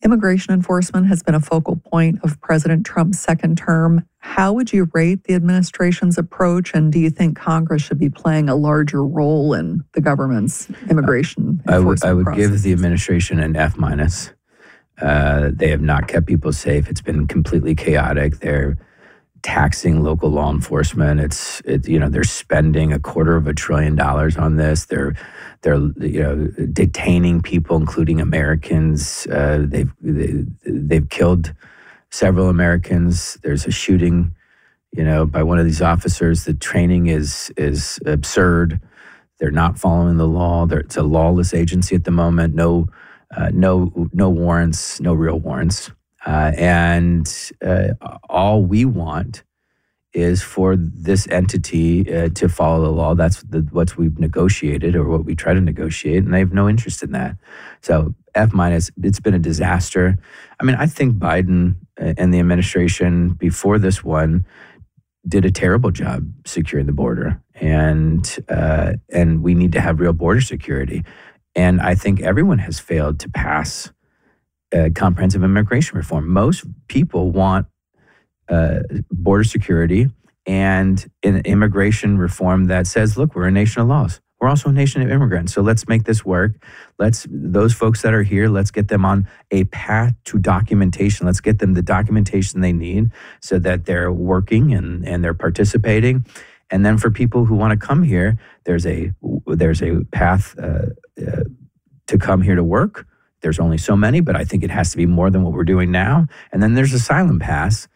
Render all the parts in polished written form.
Immigration enforcement has been a focal point of President Trump's second term. How would you rate the administration's approach, and do you think Congress should be playing a larger role in the government's immigration enforcement I would processes? give the administration an F-. They have not kept people safe. It's been completely chaotic. They're taxing local law enforcement. They're spending $250 billion on this. They're detaining people, including Americans. They've killed several Americans. There's a shooting, by one of these officers. The training is absurd. They're not following the law. It's a lawless agency at the moment. No warrants, no real warrants. And all we want is for this entity to follow the law. That's what we've negotiated, or what we try to negotiate, and they have no interest in that. So F-. It's been a disaster. I mean, I think Biden and the administration before this one did a terrible job securing the border, and we need to have real border security. And I think everyone has failed to pass comprehensive immigration reform. Most people want border security and an immigration reform that says, look, we're a nation of laws. We're also a nation of immigrants. So let's make this work. Those folks that are here, let's get them on a path to documentation. Let's get them the documentation they need so that they're working and they're participating. And then for people who want to come here, there's a path to come here to work. There's only so many, but I think it has to be more than what we're doing now. And then there's asylum path.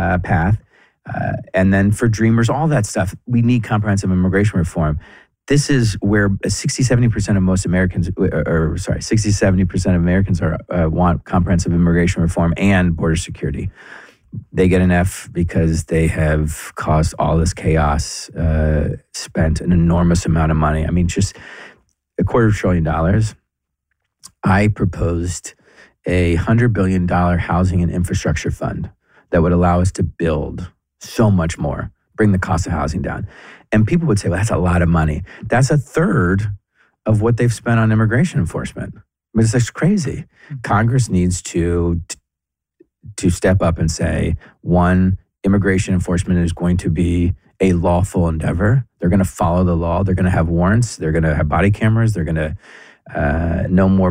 And then for dreamers, all that stuff, we need comprehensive immigration reform. This is where 60-70% of most Americans, 60-70% of Americans want comprehensive immigration reform and border security. They get an F because they have caused all this chaos, spent an enormous amount of money. I mean, just $250 billion. I proposed a $100 billion housing and infrastructure fund that would allow us to build so much more, bring the cost of housing down. And people would say, well, that's a lot of money. That's a third of what they've spent on immigration enforcement. I mean, it's just crazy. Congress needs to step up and say, one, immigration enforcement is going to be a lawful endeavor. They're going to follow the law. They're going to have warrants. They're going to have body cameras. They're going to no more,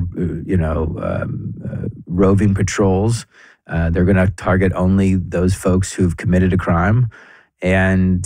roving patrols. They're going to target only those folks who've committed a crime, and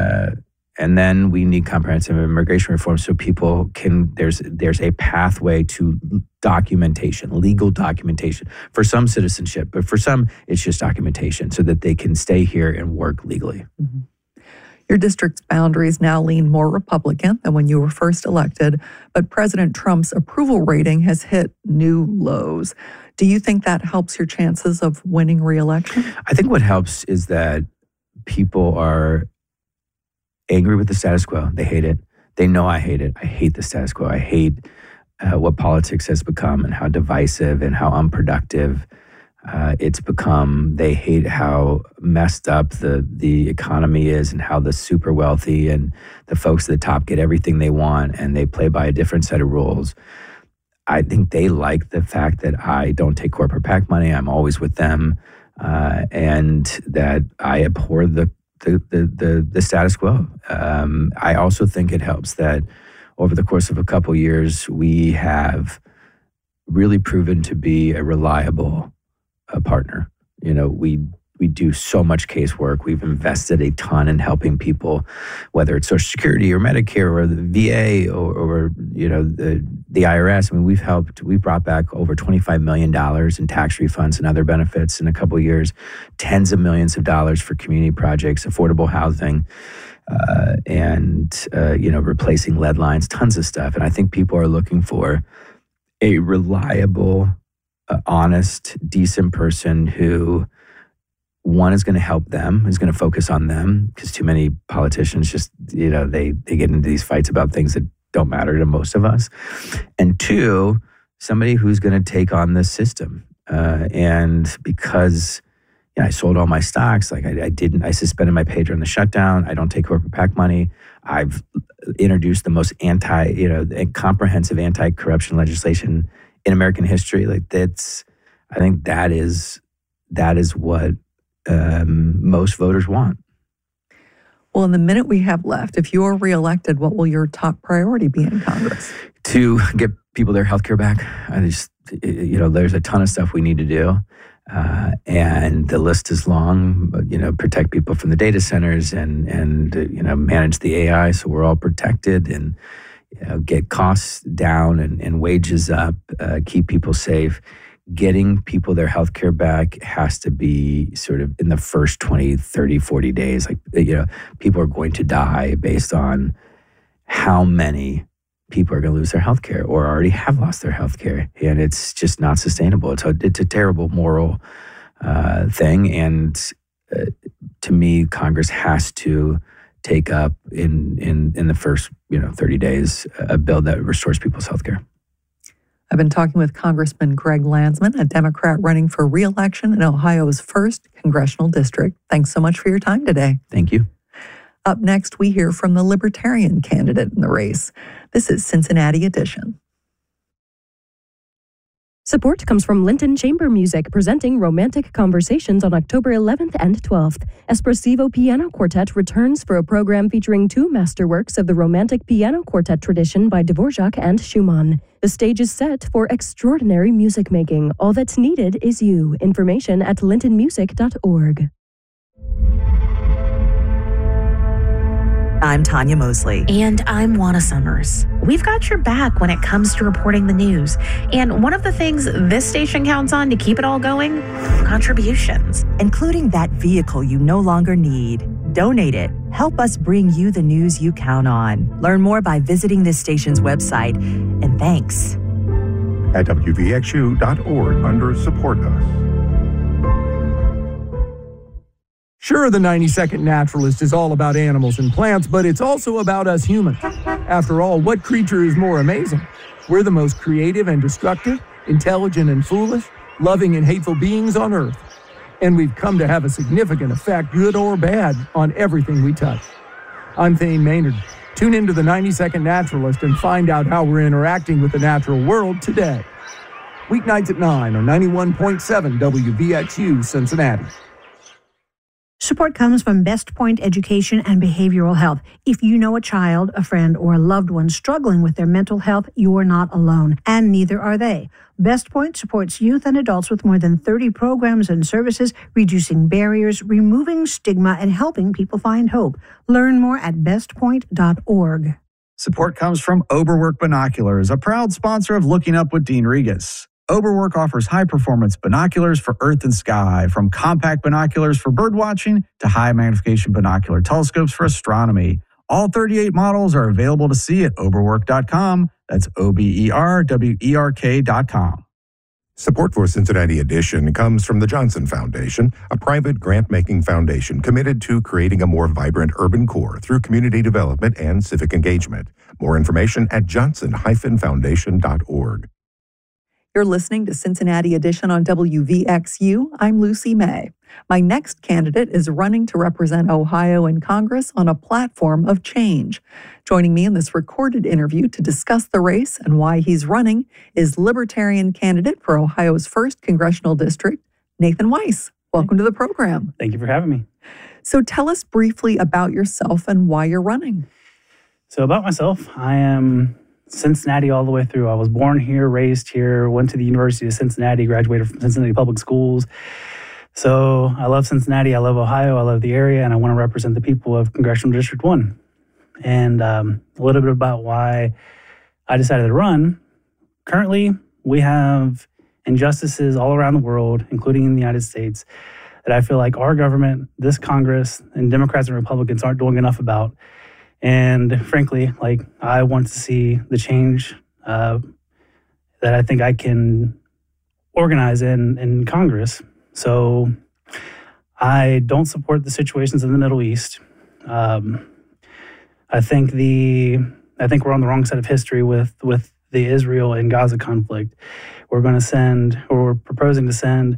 then we need comprehensive immigration reform so people can. There's a pathway to documentation, legal documentation for some citizenship, but for some it's just documentation so that they can stay here and work legally. Mm-hmm. Your district's boundaries now lean more Republican than when you were first elected, but President Trump's approval rating has hit new lows. Do you think that helps your chances of winning re-election? I think what helps is that people are angry with the status quo. They hate it. They know I hate it. I hate the status quo. I hate what politics has become and how divisive and how unproductive it's become. They hate how messed up the economy is and how the super wealthy and the folks at the top get everything they want and they play by a different set of rules. I think they like the fact that I don't take corporate PAC money. I'm always with them, and that I abhor the status quo. I also think it helps that over the course of a couple years, we have really proven to be a reliable partner. We do so much casework. We've invested a ton in helping people, whether it's Social Security or Medicare or the VA or the IRS. I mean, we've brought back over $25 million in tax refunds and other benefits in a couple of years, tens of millions of dollars for community projects, affordable housing, and replacing lead lines, tons of stuff. And I think people are looking for a reliable, honest, decent person who, one, is going to help them, is going to focus on them, because too many politicians just, they get into these fights about things that don't matter to most of us. And two, somebody who's going to take on this system. And because I sold all my stocks, I suspended my pay during the shutdown. I don't take corporate PAC money. I've introduced the most comprehensive anti-corruption legislation in American history. I think that is what most voters want. Well, in the minute we have left, if you are reelected, what will your top priority be in Congress? To get people their health care back. There's a ton of stuff we need to do. And the list is long, protect people from the data centers and manage the AI so we're all protected and get costs down and wages up, keep people safe. Getting people their health care back has to be sort of in the first 20, 30, 40 days. People are going to die based on how many people are going to lose their health care or already have lost their health care. And it's just not sustainable. It's a terrible moral thing. And to me, Congress has to take up in the first 30 days a bill that restores people's health care. I've been talking with Congressman Greg Landsman, a Democrat running for re-election in Ohio's 1st Congressional District. Thanks so much for your time today. Thank you. Up next, we hear from the Libertarian candidate in the race. This is Cincinnati Edition. Support comes from Linton Chamber Music, presenting Romantic Conversations on October 11th and 12th. Espressivo Piano Quartet returns for a program featuring 2 masterworks of the Romantic piano quartet tradition by Dvorak and Schumann. The stage is set for extraordinary music making. All that's needed is you. Information at lintonmusic.org. I'm Tanya Mosley. And I'm Juana Summers. We've got your back when it comes to reporting the news. And one of the things this station counts on to keep it all going, contributions. Including that vehicle you no longer need. Donate it. Help us bring you the news you count on. Learn more by visiting this station's website. And thanks. At WVXU.org under Support Us. Sure, the 90-Second Naturalist is all about animals and plants, but it's also about us humans. After all, what creature is more amazing? We're the most creative and destructive, intelligent and foolish, loving and hateful beings on Earth. And we've come to have a significant effect, good or bad, on everything we touch. I'm Thane Maynard. Tune into the 90-Second Naturalist and find out how we're interacting with the natural world today. Weeknights at 9 on 91.7 WVXU Cincinnati. Support comes from Best Point Education and Behavioral Health. If you know a child, a friend, or a loved one struggling with their mental health, you're not alone, and neither are they. Best Point supports youth and adults with more than 30 programs and services, reducing barriers, removing stigma, and helping people find hope. Learn more at bestpoint.org. Support comes from Oberwerk Binoculars, a proud sponsor of Looking Up with Dean Regas. Oberwerk offers high-performance binoculars for earth and sky, from compact binoculars for birdwatching to high-magnification binocular telescopes for astronomy. All 38 models are available to see at oberwerk.com. That's OBERWERK.com. Support for Cincinnati Edition comes from the Johnson Foundation, a private grant-making foundation committed to creating a more vibrant urban core through community development and civic engagement. More information at johnson-foundation.org. You're listening to Cincinnati Edition on WVXU. I'm Lucy May. My next candidate is running to represent Ohio in Congress on a platform of change. Joining me in this recorded interview to discuss the race and why he's running is Libertarian candidate for Ohio's 1st Congressional District, Nathan Weiss. Welcome to the program. Thank you for having me. So tell us briefly about yourself and why you're running. So about myself, I am Cincinnati all the way through. I was born here, raised here, went to the University of Cincinnati, graduated from Cincinnati Public Schools. So I love Cincinnati, I love Ohio, I love the area, and I want to represent the people of Congressional District 1. And a little bit about why I decided to run. Currently, we have injustices all around the world, including in the United States, that I feel like our government, this Congress, and Democrats and Republicans aren't doing enough about. And frankly, I want to see the change that I think I can organize in Congress. So I don't support the situations in the Middle East. I think we're on the wrong side of history with the Israel and Gaza conflict. We're proposing to send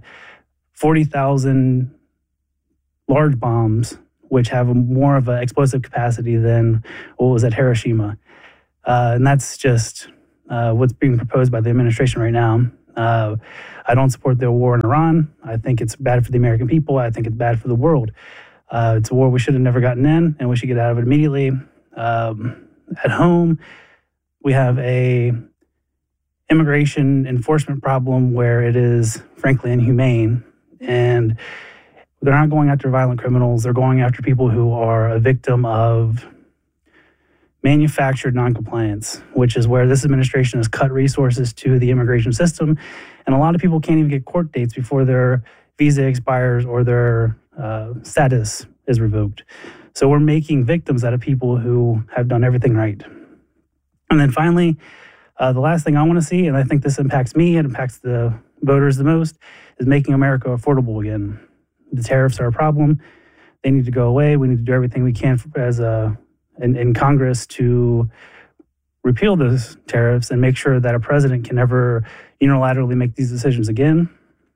40,000 large bombs, which have more of an explosive capacity than what was at Hiroshima. And that's just what's being proposed by the administration right now. I don't support the war in Iran. I think it's bad for the American people. I think it's bad for the world. It's a war we should have never gotten in, and we should get out of it immediately. At home, we have a immigration enforcement problem where it is frankly inhumane, and they're not going after violent criminals. They're going after people who are a victim of manufactured noncompliance, which is where this administration has cut resources to the immigration system. And a lot of people can't even get court dates before their visa expires or their status is revoked. So we're making victims out of people who have done everything right. And then finally, the last thing I want to see, and I think this impacts me, it impacts the voters the most, is making America affordable again. The tariffs are a problem. They need to go away. We need to do everything we can in Congress to repeal those tariffs and make sure that a president can never unilaterally make these decisions again.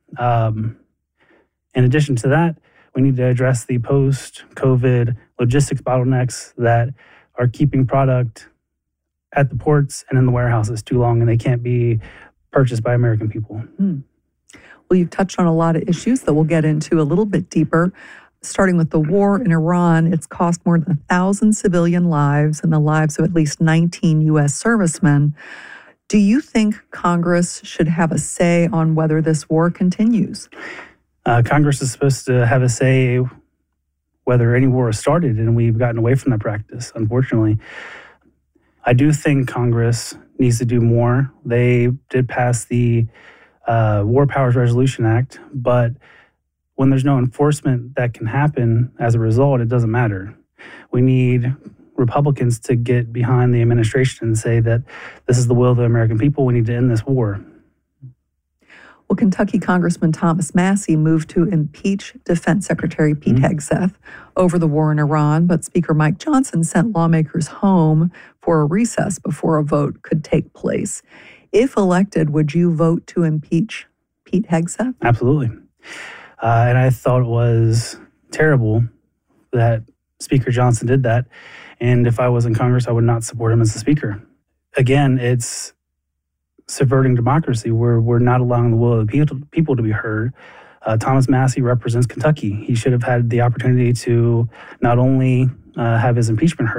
In addition to that, we need to address the post-COVID logistics bottlenecks that are keeping product at the ports and in the warehouses too long, and they can't be purchased by American people. Well, you've touched on a lot of issues that we'll get into a little bit deeper. Starting with the war in Iran, it's cost more than 1,000 civilian lives and the lives of at least 19 U.S. servicemen. Do you think Congress should have a say on whether this war continues? Congress is supposed to have a say whether any war is started, and we've gotten away from that practice, unfortunately. I do think Congress needs to do more. They did pass the War Powers Resolution Act, but when there's no enforcement that can happen as a result, it doesn't matter. We need Republicans to get behind the administration and say that this is the will of the American people. We need to end this war. Well, Kentucky Congressman Thomas Massie moved to impeach Defense Secretary Pete Hegseth over the war in Iran, but Speaker Mike Johnson sent lawmakers home for a recess before a vote could take place. If elected, would you vote to impeach Pete Hegseth? Absolutely. And I thought it was terrible that Speaker Johnson did that. And if I was in Congress, I would not support him as the speaker. Again, it's subverting democracy where we're not allowing the will of the people to be heard. Thomas Massie represents Kentucky. He should have had the opportunity to not only have his impeachment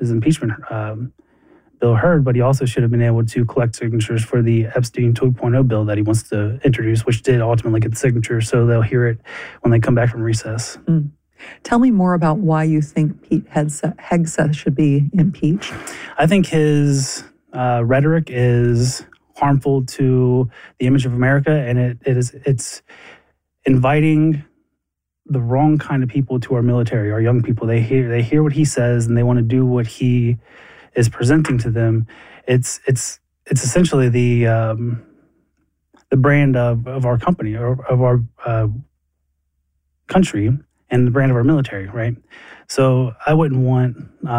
bill heard, but he also should have been able to collect signatures for the Epstein 2.0 bill that he wants to introduce, which did ultimately get the signatures, so they'll hear it when they come back from recess. Tell me more about why you think Pete Hegseth should be impeached. I think his rhetoric is harmful to the image of America, and it's inviting the wrong kind of people to our military, our young people. They hear what he says, and they want to do what he is presenting to them. It's essentially the brand of our company or of our country and the brand of our military, right? So I wouldn't want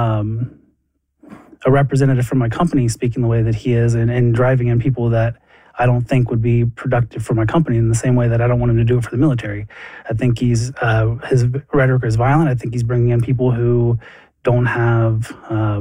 a representative from my company speaking the way that he is and driving in people that I don't think would be productive for my company in the same way that I don't want him to do it for the military. I think his rhetoric is violent. I think he's bringing in people who don't have,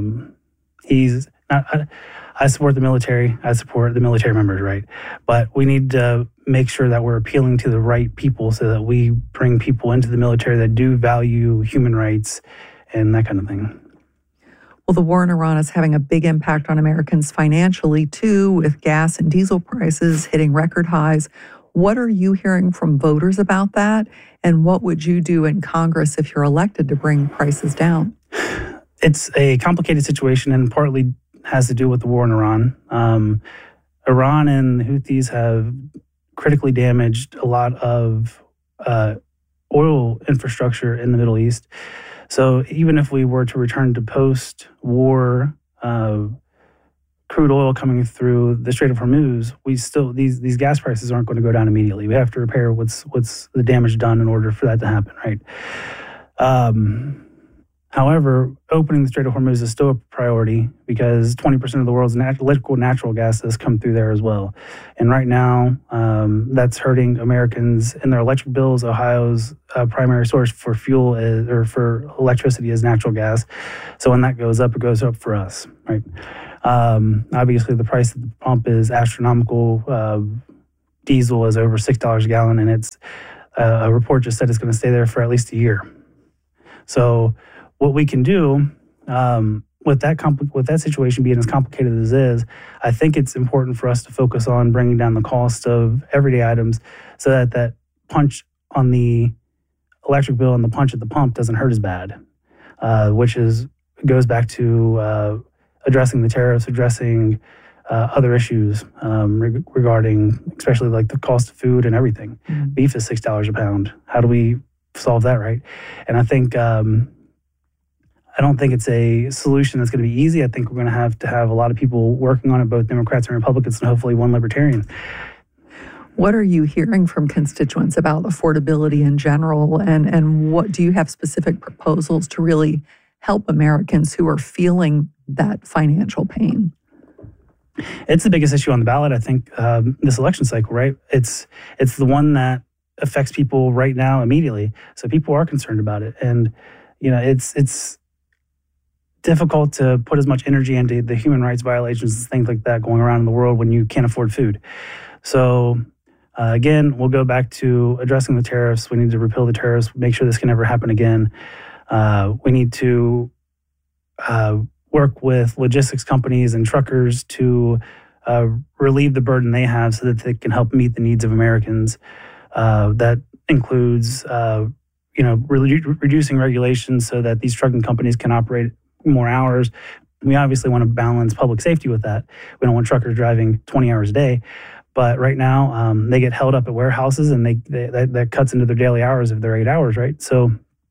I support the military. I support the military members, right? But we need to make sure that we're appealing to the right people so that we bring people into the military that do value human rights and that kind of thing. Well, the war in Iran is having a big impact on Americans financially, too, with gas and diesel prices hitting record highs. What are you hearing from voters about that? And what would you do in Congress if you're elected to bring prices down? It's a complicated situation and partly has to do with the war in Iran. Iran and the Houthis have critically damaged a lot of oil infrastructure in the Middle East. So even if we were to return to post-war crude oil coming through the Strait of Hormuz, we still these gas prices aren't going to go down immediately. We have to repair what's the damage done in order for that to happen, right? However, opening the Strait of Hormuz is still a priority because 20% of the world's liquid natural gas does come through there as well. And right now, that's hurting Americans in their electric bills. Ohio's primary source for fuel or for electricity is natural gas. So when that goes up, it goes up for us, right? Obviously, the price at the pump is astronomical. diesel is over $6 a gallon, and it's a report just said it's going to stay there for at least a year. So what we can do with that situation being as complicated as it is, I think it's important for us to focus on bringing down the cost of everyday items so that punch on the electric bill and the punch at the pump doesn't hurt as bad, which goes back to addressing the tariffs, addressing other issues regarding especially like the cost of food and everything. Mm-hmm. Beef is $6 a pound. How do we solve that, right? And I think I don't think it's a solution that's going to be easy. I think we're going to have a lot of people working on it, both Democrats and Republicans, and hopefully one Libertarian. What are you hearing from constituents about affordability in general, and what do you have specific proposals to really help Americans who are feeling that financial pain? It's the biggest issue on the ballot, I think, this election cycle, right? It's the one that affects people right now immediately. So people are concerned about it. And, it's difficult to put as much energy into the human rights violations and things like that going around in the world when you can't afford food. So, again, we'll go back to addressing the tariffs. We need to repeal the tariffs, make sure this can never happen again. We need to work with logistics companies and truckers to relieve the burden they have so that they can help meet the needs of Americans. That includes, reducing regulations so that these trucking companies can operate more hours. We obviously want to balance public safety with that. We don't want truckers driving 20 hours a day. But right now, they get held up at warehouses, and that cuts into their daily hours if they're 8 hours, right? So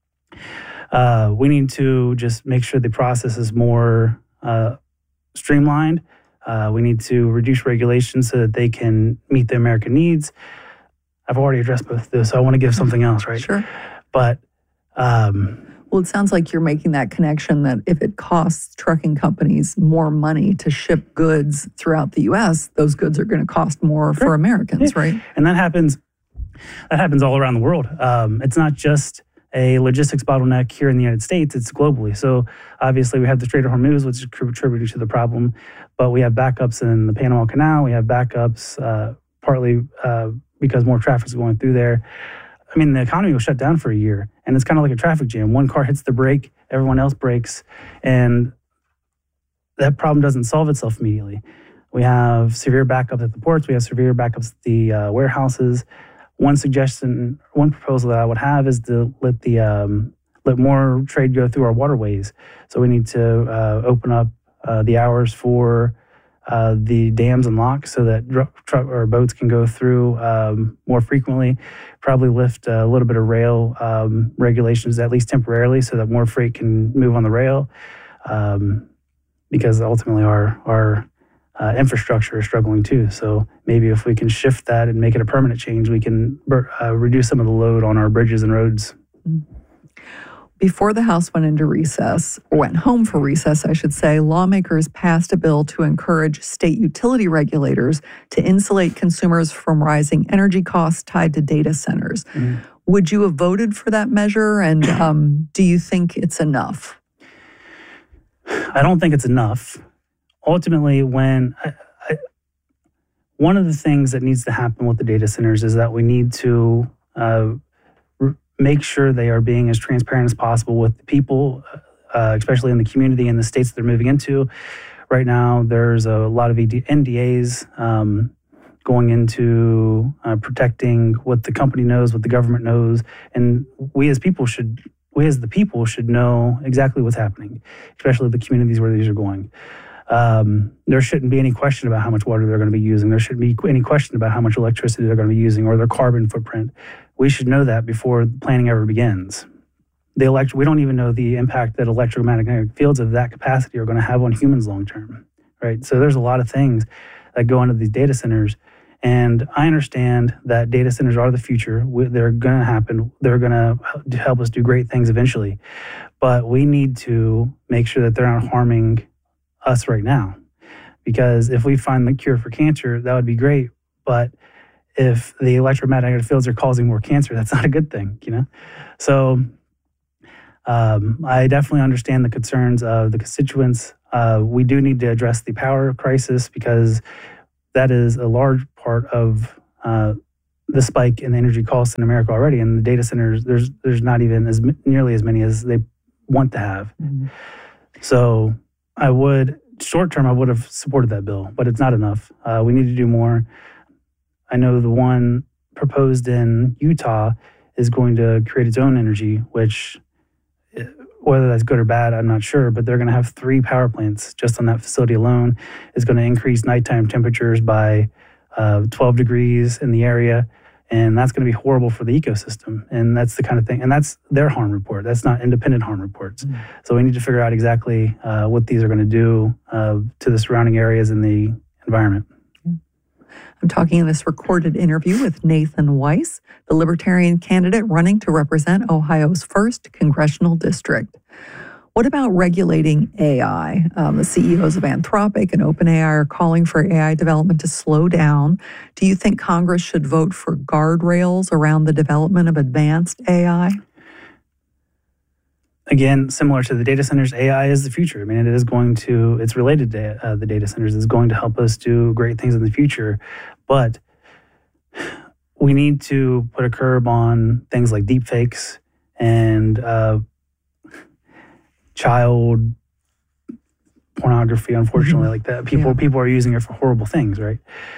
we need to just make sure the process is more streamlined. We need to reduce regulations so that they can meet the American needs. I've already addressed both of those, so I want to give something else, right? Sure. But well, it sounds like you're making that connection that if it costs trucking companies more money to ship goods throughout the U.S., those goods are going to cost more for Americans, right? And that happens all around the world. It's not just a logistics bottleneck here in the United States, it's globally. So obviously we have the Strait of Hormuz, which is contributing to the problem, but we have backups in the Panama Canal. We have backups partly because more traffic is going through there. I mean, the economy was shut down for a year, and it's kind of like a traffic jam. One car hits the brake, everyone else brakes, and that problem doesn't solve itself immediately. We have severe backups at the ports. We have severe backups at the warehouses. One proposal that I would have is to let more trade go through our waterways. So we need to open up the hours for the dams and locks so that truck or boats can go through more frequently. Probably lift a little bit of rail regulations, at least temporarily, so that more freight can move on the rail. Because ultimately our infrastructure is struggling too. So maybe if we can shift that and make it a permanent change, we can reduce some of the load on our bridges and roads. Before the House went into recess, or went home for recess, I should say, lawmakers passed a bill to encourage state utility regulators to insulate consumers from rising energy costs tied to data centers. Mm. Would you have voted for that measure? And do you think it's enough? I don't think it's enough. Ultimately, one of the things that needs to happen with the data centers is that we need to make sure they are being as transparent as possible with the people, especially in the community and the states that they're moving into. Right now, there's a lot of NDAs going into protecting what the company knows, what the government knows, and we as the people should know exactly what's happening, especially the communities where these are going. There shouldn't be any question about how much water they're going to be using. There shouldn't be any question about how much electricity they're going to be using or their carbon footprint. We should know that before planning ever begins. We don't even know the impact that electromagnetic fields of that capacity are going to have on humans long term, right? So there's a lot of things that go into these data centers. And I understand that data centers are the future. They're going to happen. They're going to help us do great things eventually. But we need to make sure that they're not harming us right now. Because if we find the cure for cancer, that would be great. But if the electromagnetic fields are causing more cancer, that's not a good thing, So I definitely understand the concerns of the constituents. We do need to address the power crisis because that is a large part of the spike in the energy costs in America already. And the data centers, there's not even nearly as many as they want to have. Mm-hmm. So short term, I would have supported that bill, but it's not enough. We need to do more. I know the one proposed in Utah is going to create its own energy, which, whether that's good or bad, I'm not sure, but they're going to have 3 power plants just on that facility alone. Is going to increase nighttime temperatures by 12 degrees in the area, and that's going to be horrible for the ecosystem. And that's the kind of thing, and that's their harm report. That's not independent harm reports. Mm-hmm. So we need to figure out exactly what these are going to do to the surrounding areas and the environment. I'm talking in this recorded interview with Nathan Weiss, the Libertarian candidate running to represent Ohio's 1st congressional district. What about regulating AI? The CEOs of Anthropic and OpenAI are calling for AI development to slow down. Do you think Congress should vote for guardrails around the development of advanced AI? Again, similar to the data centers, AI is the future. I mean, it's related to the data centers. It's going to help us do great things in the future. But we need to put a curb on things like deepfakes and child pornography, unfortunately, like that. People are using it for horrible things, right?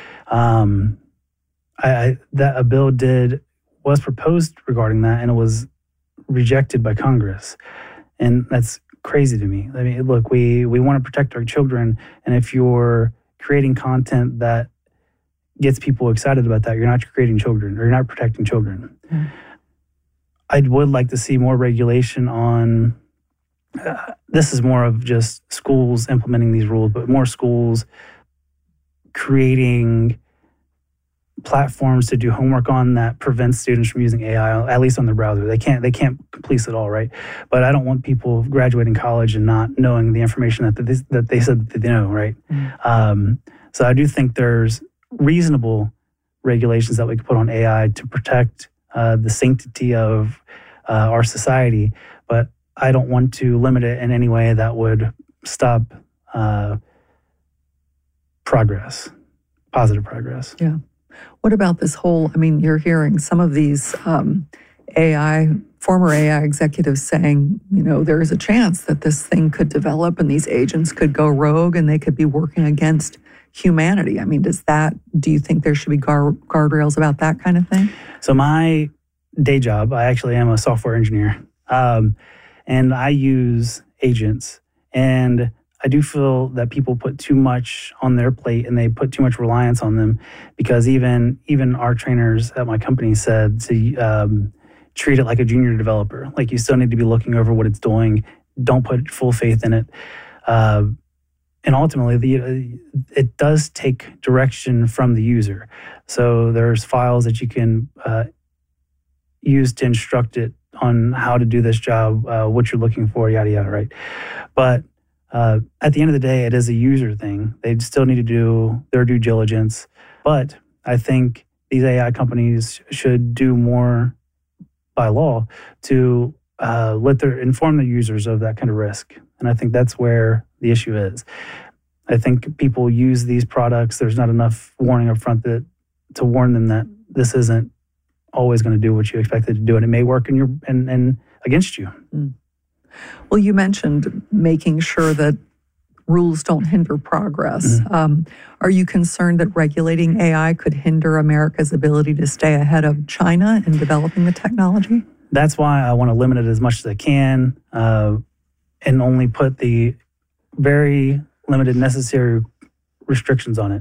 A bill was proposed regarding that, and it was rejected by Congress. And that's crazy to me. I mean, look, we want to protect our children, and if you're creating content that gets people excited about that, you're not creating children, or you're not protecting children. Mm. I would like to see more regulation on, this is more of just schools implementing these rules, but more schools creating platforms to do homework on that prevents students from using AI, at least on their browser. They can't police it all, right? But I don't want people graduating college and not knowing the information that they said that they know, right? Mm. So I do think there's reasonable regulations that we could put on AI to protect the sanctity of our society, but I don't want to limit it in any way that would stop progress, positive progress. Yeah. What about this whole, you're hearing some of these former AI executives saying, there is a chance that this thing could develop and these agents could go rogue and they could be working against humanity. Do you think there should be guardrails about that kind of thing? So my day job, I actually am a software engineer, and I use agents, and I do feel that people put too much on their plate and they put too much reliance on them, because even our trainers at my company said to treat it like a junior developer. Like, you still need to be looking over what it's doing. Don't put full faith in it. And ultimately, it does take direction from the user. So there's files that you can use to instruct it on how to do this job, what you're looking for, yada, yada, right? But at the end of the day, it is a user thing. They still need to do their due diligence. But I think these AI companies should do more by law to inform their users of that kind of risk. And I think that's where the issue is. I think people use these products. There's not enough warning up front to warn them that this isn't always going to do what you expect it to do, and it may work in against you. Mm. Well, you mentioned making sure that rules don't hinder progress. Mm-hmm. Are you concerned that regulating AI could hinder America's ability to stay ahead of China in developing the technology? That's why I want to limit it as much as I can, and only put the very limited necessary restrictions on it.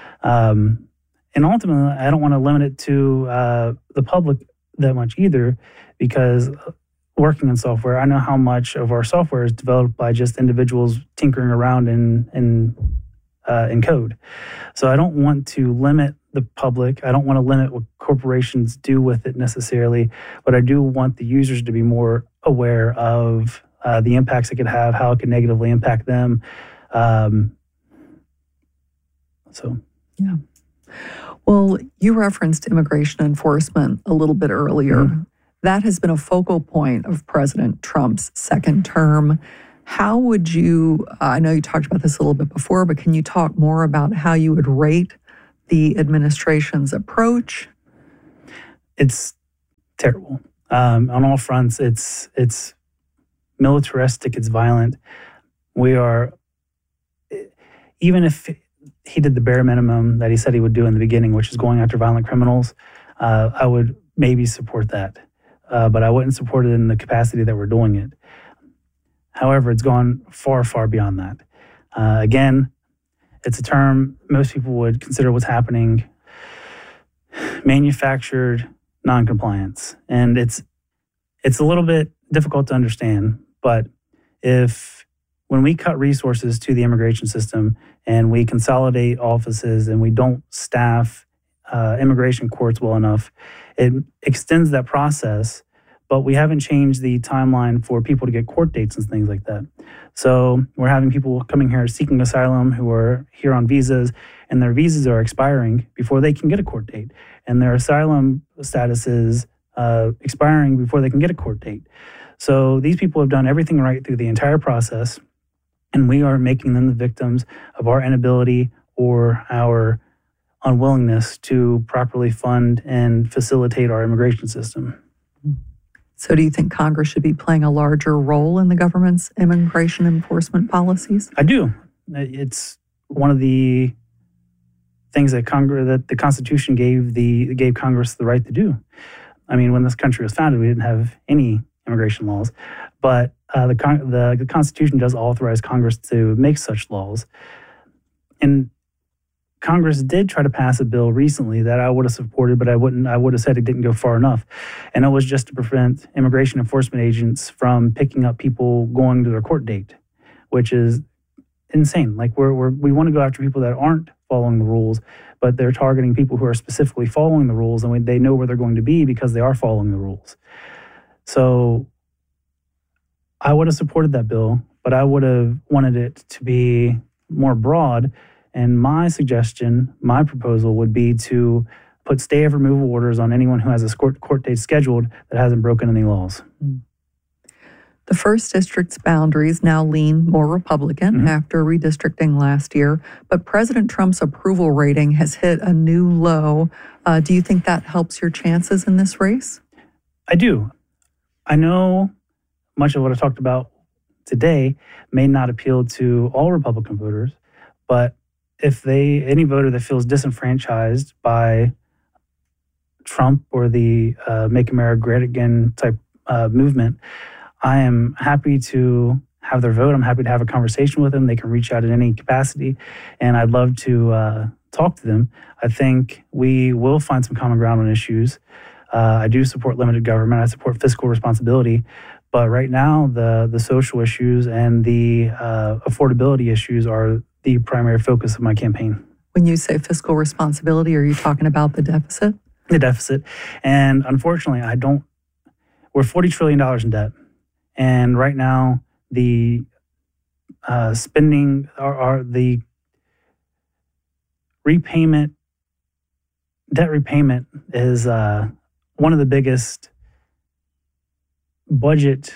And ultimately, I don't want to limit it to the public that much either, because working in software, I know how much of our software is developed by just individuals tinkering around in code. So I don't want to limit the public. I don't want to limit what corporations do with it necessarily, but I do want the users to be more aware of the impacts it could have, how it could negatively impact them. Yeah. Well, you referenced immigration enforcement a little bit earlier. Mm-hmm. That has been a focal point of President Trump's second term. How would you, I know you talked about this a little bit before, but can you talk more about how you would rate the administration's approach? It's terrible. On all fronts, it's militaristic, it's violent. We are, even if he did the bare minimum that he said he would do in the beginning, which is going after violent criminals, I would maybe support that. But I wouldn't support it in the capacity that we're doing it. However, it's gone far, far beyond that. Again, it's a term most people would consider what's happening manufactured noncompliance. And it's a little bit difficult to understand, but when we cut resources to the immigration system and we consolidate offices and we don't staff immigration courts well enough, it extends that process, but we haven't changed the timeline for people to get court dates and things like that. So we're having people coming here seeking asylum who are here on visas, and their visas are expiring before they can get a court date. And their asylum status is expiring before they can get a court date. So these people have done everything right through the entire process, and we are making them the victims of our inability or our unwillingness to properly fund and facilitate our immigration system. So do you think Congress should be playing a larger role in the government's immigration enforcement policies? I do. It's one of the things that the Constitution gave Congress the right to do. I mean, when this country was founded, we didn't have any immigration laws, but the Constitution does authorize Congress to make such laws. And Congress did try to pass a bill recently that I would have supported, but I would have said it didn't go far enough. And it was just to prevent immigration enforcement agents from picking up people going to their court date, which is insane. Like we want to go after people that aren't following the rules, but they're targeting people who are specifically following the rules, and they know where they're going to be because they are following the rules. So I would have supported that bill, but I would have wanted it to be more broad. And my suggestion, my proposal would be to put stay of removal orders on anyone who has a court date scheduled that hasn't broken any laws. The 1st District's boundaries now lean more Republican after redistricting last year, but President Trump's approval rating has hit a new low. Do you think that helps your chances in this race? I do. I know much of what I talked about today may not appeal to all Republican voters, but if any voter that feels disenfranchised by Trump or the Make America Great Again type movement, I am happy to have their vote. I'm happy to have a conversation with them. They can reach out in any capacity, and I'd love to talk to them. I think we will find some common ground on issues. I do support limited government. I support fiscal responsibility. But right now, the social issues and the affordability issues are the primary focus of my campaign. When you say fiscal responsibility, are you talking about the deficit? The deficit. And unfortunately, we're $40 trillion in debt. And right now, the spending, the debt repayment is one of the biggest budget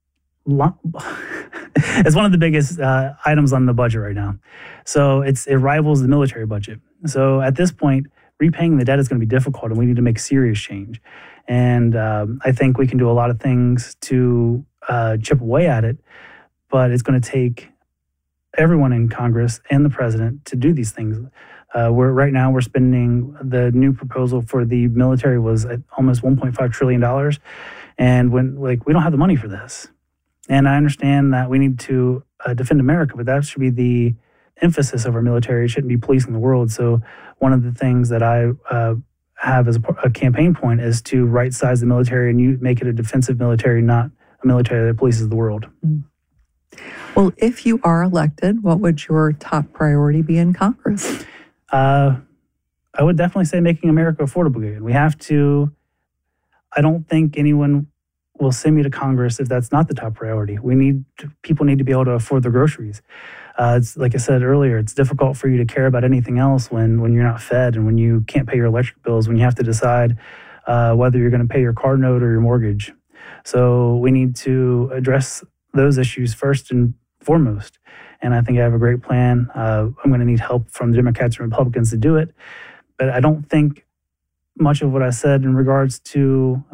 it's one of the biggest items on the budget right now. So it rivals the military budget. So at this point, repaying the debt is going to be difficult, and we need to make serious change. And I think we can do a lot of things to chip away at it, but it's going to take everyone in Congress and the president to do these things. Right now we're spending, the new proposal for the military was at almost $1.5 trillion. And we don't have the money for this. And I understand that we need to defend America, but that should be the emphasis of our military. It shouldn't be policing the world. So one of the things that I have as a campaign point is to right-size the military and make it a defensive military, not a military that polices the world. Well, if you are elected, what would your top priority be in Congress? I would definitely say making America affordable again. We have to. I don't think anyone will send me to Congress if that's not the top priority. People need to be able to afford their groceries. It's like I said earlier, it's difficult for you to care about anything else when you're not fed and when you can't pay your electric bills, when you have to decide whether you're going to pay your car note or your mortgage. So we need to address those issues first and foremost. And I think I have a great plan. I'm going to need help from the Democrats and Republicans to do it. But I don't think much of what I said in regards to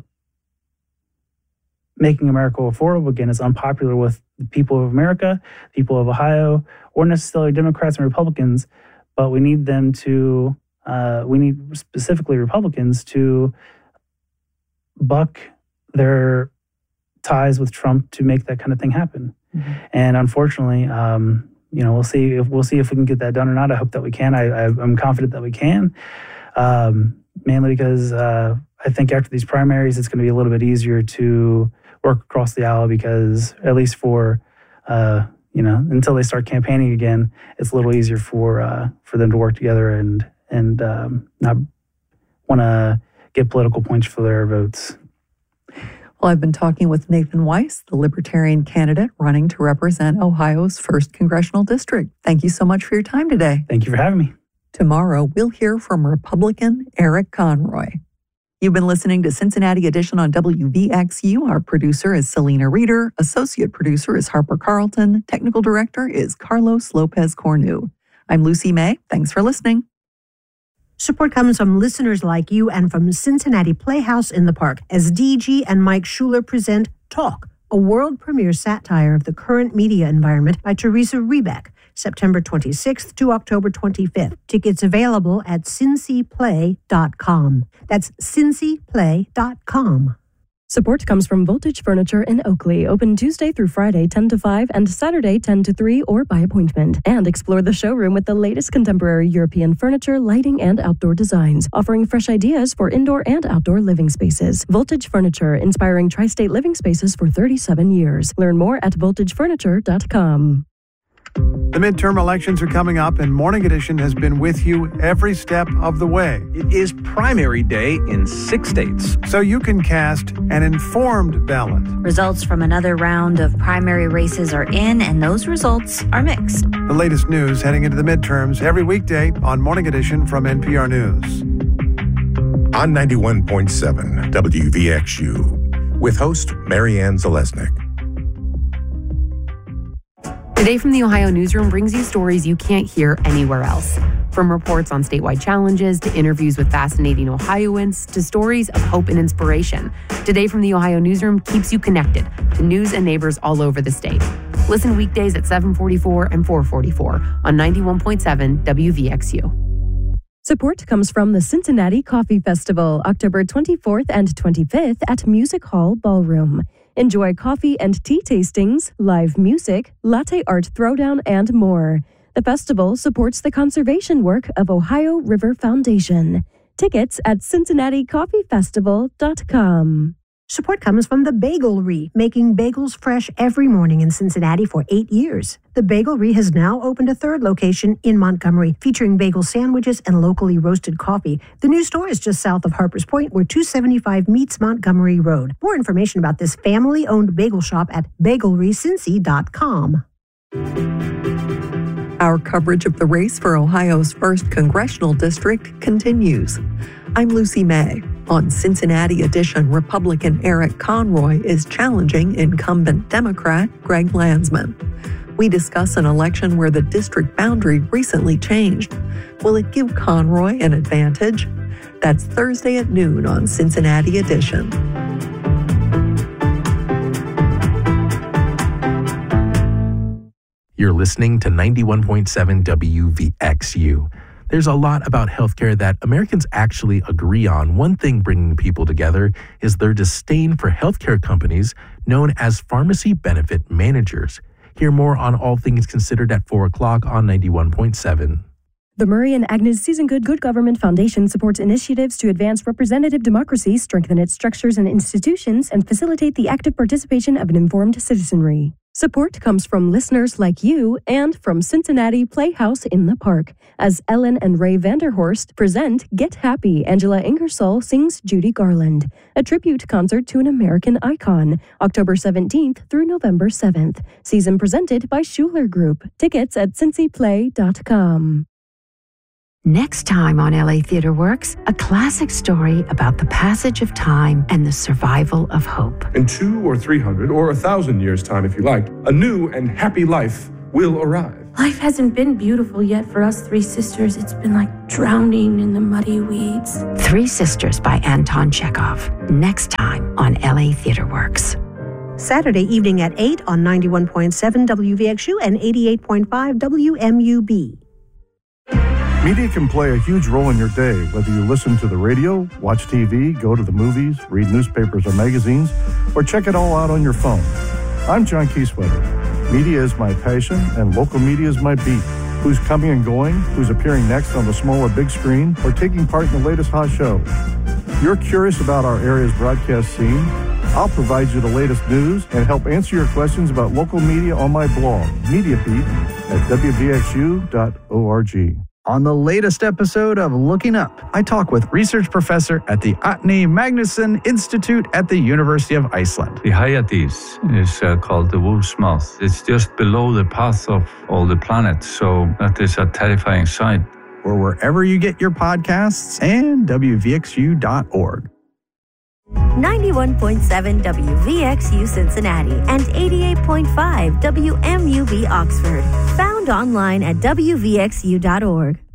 making America affordable again is unpopular with the people of America, people of Ohio, or necessarily Democrats and Republicans, but we need them to, we need specifically Republicans to buck their ties with Trump to make that kind of thing happen. Mm-hmm. And unfortunately, we'll see if we can get that done or not. I hope that we can. I'm confident that we can, mainly because I think after these primaries, it's going to be a little bit easier to work across the aisle because at least for, until they start campaigning again, it's a little easier for them to work together and not want to get political points for their votes. Well, I've been talking with Nathan Weiss, the Libertarian candidate running to represent Ohio's 1st Congressional District. Thank you so much for your time today. Thank you for having me. Tomorrow, we'll hear from Republican Eric Conroy. You've been listening to Cincinnati Edition on WVXU. Our producer is Selena Reeder. Associate producer is Harper Carlton. Technical director is Carlos Lopez Cornu. I'm Lucy May. Thanks for listening. Support comes from listeners like you and from Cincinnati Playhouse in the Park as DG and Mike Schuler present Talk, a world premiere satire of the current media environment by Teresa Rebeck, September 26th to October 25th. Tickets available at cincyplay.com. That's cincyplay.com. Support comes from Voltage Furniture in Oakley, open Tuesday through Friday 10 to 5 and Saturday 10 to 3 or by appointment. And explore the showroom with the latest contemporary European furniture, lighting, and outdoor designs, offering fresh ideas for indoor and outdoor living spaces. Voltage Furniture, inspiring tri-state living spaces for 37 years. Learn more at voltagefurniture.com. The midterm elections are coming up, and Morning Edition has been with you every step of the way. It is primary day in 6 states, so you can cast an informed ballot. Results from another round of primary races are in, and those results are mixed. The latest news heading into the midterms every weekday on Morning Edition from NPR News. On 91.7 WVXU, with host Marianne Zalesnik. Today from the Ohio Newsroom brings you stories you can't hear anywhere else. From reports on statewide challenges to interviews with fascinating Ohioans to stories of hope and inspiration. Today from the Ohio Newsroom keeps you connected to news and neighbors all over the state. Listen weekdays at 7:44 and 4:44 on 91.7 WVXU. Support comes from the Cincinnati Coffee Festival, October 24th and 25th at Music Hall Ballroom. Enjoy coffee and tea tastings, live music, latte art throwdown, and more. The festival supports the conservation work of Ohio River Foundation. Tickets at cincinnaticoffeefestival.com. Support comes from the Bagelry, making bagels fresh every morning in Cincinnati for 8 years. The Bagelry has now opened a 3rd location in Montgomery, featuring bagel sandwiches and locally roasted coffee. The new store is just south of Harpers Point, where 275 meets Montgomery Road. More information about this family-owned bagel shop at bagelrycincy.com. Our coverage of the race for Ohio's 1st Congressional District continues. I'm Lucy May. On Cincinnati Edition, Republican Eric Conroy is challenging incumbent Democrat Greg Landsman. We discuss an election where the district boundary recently changed. Will it give Conroy an advantage? That's Thursday at noon on Cincinnati Edition. You're listening to 91.7 WVXU. There's a lot about healthcare that Americans actually agree on. One thing bringing people together is their disdain for healthcare companies known as pharmacy benefit managers. Hear more on all things considered at 4 o'clock on 91.7. The Murray and Agnes Seasongood Good Government Foundation supports initiatives to advance representative democracy, strengthen its structures and institutions, and facilitate the active participation of an informed citizenry. Support comes from listeners like you and from Cincinnati Playhouse in the Park, as Ellen and Ray Vanderhorst present Get Happy, Angela Ingersoll Sings Judy Garland, a tribute concert to an American icon, October 17th through November 7th. Season presented by Schuler Group. Tickets at cincyplay.com. Next time on LA Theater Works, a classic story about the passage of time and the survival of hope. In 200 or 300 or 1,000 years' time, if you like, a new and happy life will arrive. Life hasn't been beautiful yet for us three sisters. It's been like drowning in the muddy weeds. Three Sisters by Anton Chekhov. Next time on LA Theater Works. Saturday evening at 8 on 91.7 WVXU and 88.5 WMUB. Media can play a huge role in your day, whether you listen to the radio, watch TV, go to the movies, read newspapers or magazines, or check it all out on your phone. I'm John Kieswetter. Media is my passion, and local media is my beat. Who's coming and going, who's appearing next on the small or big screen, or taking part in the latest hot show. You're curious about our area's broadcast scene? I'll provide you the latest news and help answer your questions about local media on my blog, Media Beat, at wvxu.org. On the latest episode of Looking Up, I talk with research professor at the Árni Magnússon Institute at the University of Iceland. The Hyades is called the wolf's mouth. It's just below the path of all the planets, so that is a terrifying sight. Or wherever you get your podcasts and WVXU.org. 91.7 WVXU Cincinnati and 88.5 WMUB Oxford. Found online at WVXU.org.